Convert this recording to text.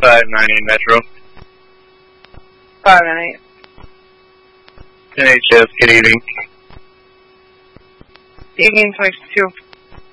598 Metro. 598. NHS, good evening. Evening 22.